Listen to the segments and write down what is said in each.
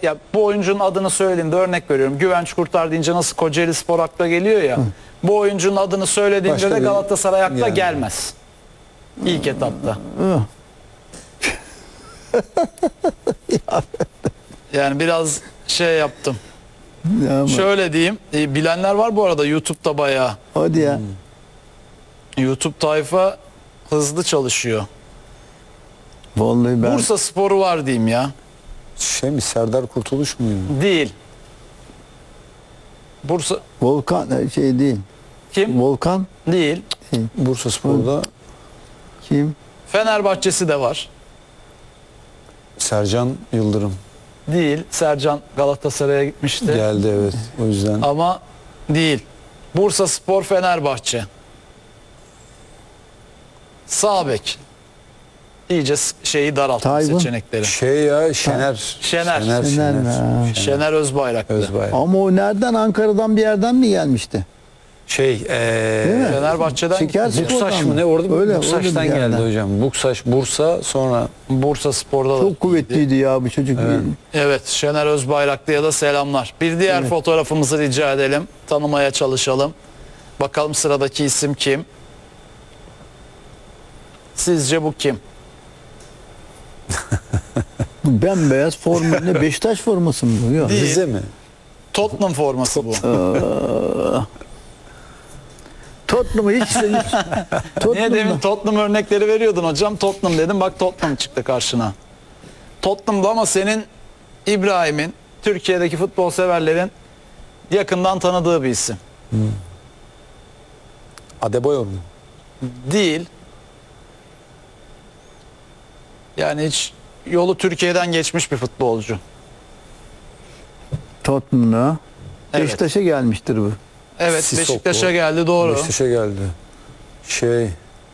ya bu oyuncunun adını söylediğinde örnek veriyorum. Güvenç Kurtar deyince nasıl Kocaeli Spor akla geliyor ya. Bu oyuncunun adını söylediğinde Başka de bir- Galatasaray akla yani. gelmez. İlk etapta. Yani biraz şey yaptım. Ya ama, Şöyle diyeyim. Bilenler var bu arada YouTube'da bayağı. hadi ya. YouTube tayfa hızlı çalışıyor. Vallahi ben Bursa Sporu var diyeyim ya. Şey mi, Serdar Kurtuluş muydu? Değil. Bursa Volkan şey değil. kim? Volkan Değil. Bursa Spor'da kim? Fenerbahçesi de var. Sercan Yıldırım Değil. Sercan Galatasaray'a gitmişti. geldi, evet. O yüzden Ama değil. Bursa Spor Fenerbahçe. Sağ bek. İyice şeyi daralttım Tayfun. seçenekleri. şey ya, Şener. Şener. Şener mi? Ha. Şener Özbayraklı. Özbay. Ama o nereden? Ankara'dan bir yerden mi gelmişti? Şey, Değil mi? Fenerbahçe'den Şeker gitti. Spor'dan Buksaş mı ne, orada Öyle, Buksaş'tan öyle bir geldi yerden. hocam. Buksaş, Bursa, sonra Bursa Spor'da da. Çok kuvvetliydi ya bu çocuk. Evet, Şener Özbayraklı'ya da selamlar. Bir diğer fotoğrafımızı rica edelim. Tanımaya çalışalım. Bakalım sıradaki isim kim? Sizce bu kim? Bu bembeyaz forma ne? Beşiktaş forması mı bu? Yok. Değil. Rize mi? Tottenham forması bu. Tottenham'ı hiç Niye Tottenham'da. demin Tottenham örnekleri veriyordun hocam? Tottenham dedim, bak Tottenham çıktı karşına. Tottenham'da ama senin İbrahim'in, Türkiye'deki futbol severlerin yakından tanıdığı bir isim. Adebayor mu? Değil. Yani hiç yolu Türkiye'den geçmiş bir futbolcu. Tottenham'da. Evet. Beşiktaş'a gelmiştir bu. Evet, Sissoko. Beşiktaş'a geldi, doğru. Beşiktaş'a geldi. Şey,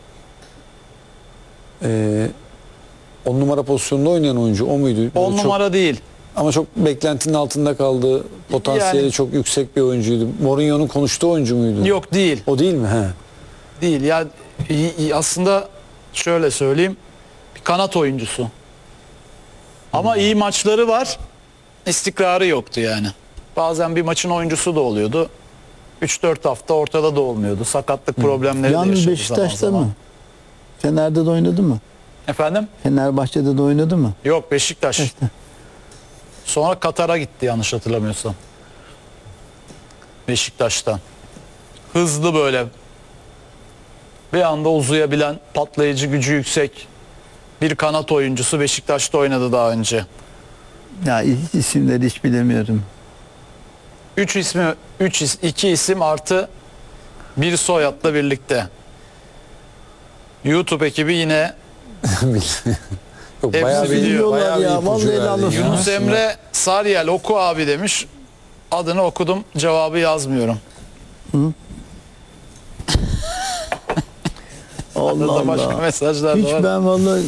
10 numara pozisyonunda oynayan oyuncu o muydu? 10 Böyle numara değil. ama çok beklentinin altında kaldı. Potansiyeli Yani- çok yüksek bir oyuncuydu. Mourinho'nun konuştuğu oyuncu muydu? Yok, değil. O değil mi? He. Değil. Ya aslında şöyle söyleyeyim. Bir kanat oyuncusu. Ama iyi maçları var. İstikrarı yoktu yani. Bazen bir maçın oyuncusu da oluyordu. 3-4 hafta ortada da olmuyordu. Sakatlık problemleri de Yalnız yaşadı Beşiktaş'ta zaman zaman. mı? Fener'de de oynadı mı? Efendim? Fenerbahçe'de de oynadı mı? Yok, Beşiktaş. İşte. Sonra Katar'a gitti yanlış hatırlamıyorsam. Beşiktaş'tan. Hızlı böyle. Bir anda uzayabilen, patlayıcı gücü yüksek bir kanat oyuncusu. Beşiktaş'ta oynadı daha önce. Ya isimleri hiç bilemiyorum. 2 isim artı bir soyadla birlikte. YouTube ekibi yine Yok, Hepsi bayağı bir, biliyor. bayağı bir Ya, ipucu vallahi verdi helal olsun. ya. Yunus Emre Saryel oku abi demiş. Adını okudum, cevabı yazmıyorum. Allah Arada başka Allah. mesajlar Hiç da var. ben vallahi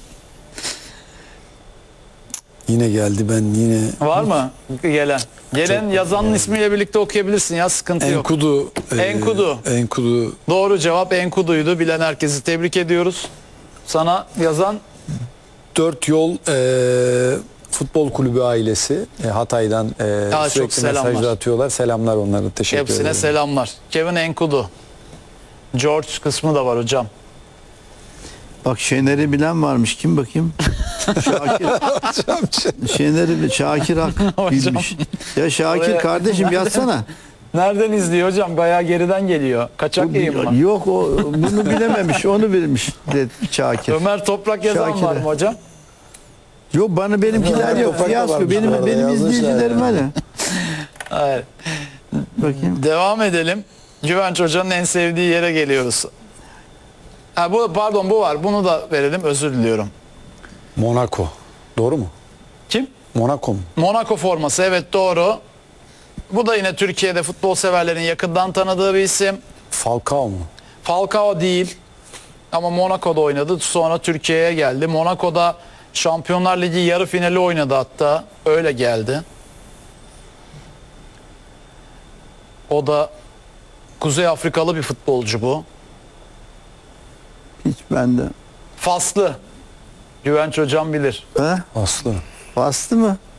Yine geldi, ben yine Var mı gelen? Gelen Çok yazanın ismiyle birlikte okuyabilirsin ya, sıkıntı yok. Enkudu. Enkudu. Enkudu. Doğru cevap Enkudu'ydu. Bilen herkesi tebrik ediyoruz. Sana yazan 4 yol futbol kulübü ailesi Hatay'dan çok sürekli selamlar. mesajlar atıyorlar. Selamlar onlara. Teşekkür hepsine ederim. selamlar. Kevin Enkudu. George kısmı da var hocam. bak Şener'i bilen varmış. Kim bakayım? Şakir. Şakir Ak Hocam. bilmiş. Ya Şakir Oraya- kardeşim yazsana. Nereden izliyor hocam? Bayağı geriden geliyor. Kaçak yayın mı? Yok o bunu bilememiş. Onu bilmiş de Şakir. Ömer Toprak yazan Şakir'e. var mı hocam? Yok bana benimkiler Ömer yok. Toprak da Fiyasko. varmış bu Benim arada, yazmışlar izleyicilerim yani. öyle. Hayır. Bakayım. Devam edelim. Güvenç Hoca'nın en sevdiği yere geliyoruz. Ha, bu var. Bunu da verelim. Özür diliyorum. Monaco. Doğru mu? Kim? Monaco mu? Monaco forması. Evet, doğru. Bu da yine Türkiye'de futbol severlerin yakından tanıdığı bir isim. Falcao mu? Falcao değil. Ama Monaco'da oynadı. Sonra Türkiye'ye geldi. Monaco'da Şampiyonlar Ligi yarı finali oynadı hatta. Öyle geldi. O da Kuzey Afrikalı bir futbolcu bu. Hiç bende. Faslı. Güvenç hocam bilir. Ha? Aslı. Bastı mı?